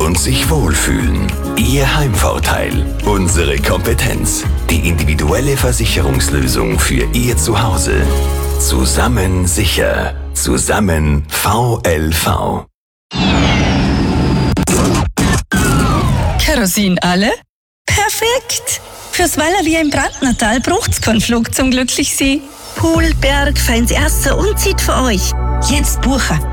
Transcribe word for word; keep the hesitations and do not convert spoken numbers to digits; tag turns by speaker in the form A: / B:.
A: und sich wohlfühlen. Ihr Heimvorteil. Unsere Kompetenz. Die individuelle Versicherungslösung für Ihr Zuhause. Zusammen sicher. Zusammen V L V.
B: Kerosin alle? Perfekt! Fürs Wallerbier im Brandnertal braucht's keinen Flug zum Glücklichsein. Pool, Berg, feins Essen und Zeit für euch. Jetzt buchen!